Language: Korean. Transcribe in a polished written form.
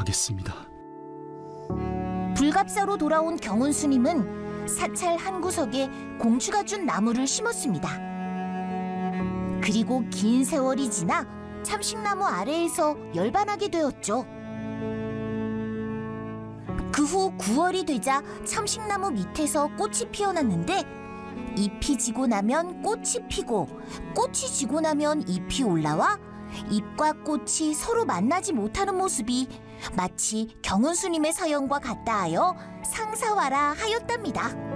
하겠습니다. 불갑사로 돌아온 경운 스님은 사찰 한 구석에 공주가 준 나무를 심었습니다. 그리고 긴 세월이 지나 참식나무 아래에서 열반하게 되었죠. 그 후 9월이 되자 참식나무 밑에서 꽃이 피어났는데 잎이 지고 나면 꽃이 피고 꽃이 지고 나면 잎이 올라와 잎과 꽃이 서로 만나지 못하는 모습이 마치 경운 스님의 사연과 같다 하여 상사화라 하였답니다.